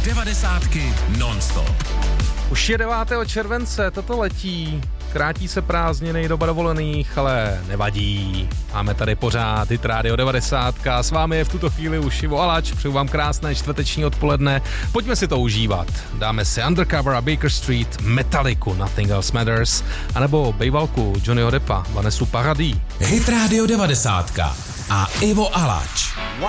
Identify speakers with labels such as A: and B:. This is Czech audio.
A: Devadesátky non-stop.
B: Už je 9. července, toto letí. Krátí se prázdniny, doba dovolených, ale nevadí. Máme tady pořád Hit Radio 90. S vámi je v tuto chvíli už Ivo Alač. Přeju vám krásné čtvrteční odpoledne. Pojďme si to užívat. Dáme si Undercover a Baker Street, Metalliku, Nothing Else Matters, anebo bejvalku Johnnyho Deppa, Vanessu Paradis.
A: Hit Radio 90 a Ivo Alač.